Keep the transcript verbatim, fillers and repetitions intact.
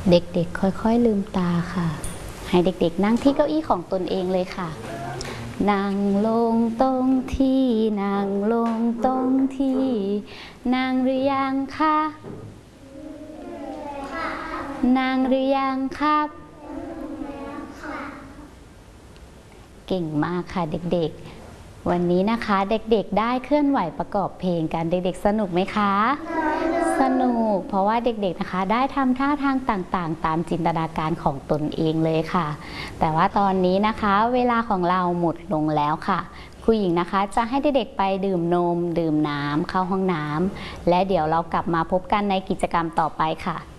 เด็กๆค่อยๆลืมตาค่ะให้เด็กๆนั่งที่เก้าอี้ของตนเองเลยค่ะนั่งลงตรงที่นั่งลงตรงที่นั่งหรือยังคะนั่งหรือยังครับเก่งมากค่ะเด็กๆวันนี้นะคะเด็กๆได้เคลื่อนไหวประกอบเพลงกันเด็กๆสนุกไหมคะสนุกเพราะว่าเด็กๆนะคะได้ทำท่าทางต่างๆตามจินตนาการของตนเองเลยค่ะแต่ว่าตอนนี้นะคะเวลาของเราหมดลงแล้วค่ะครูหญิงนะคะจะให้เด็กๆไปดื่มนมดื่มน้ำเข้าห้องน้ำและเดี๋ยวเรากลับมาพบกันในกิจกรรมต่อไปค่ะ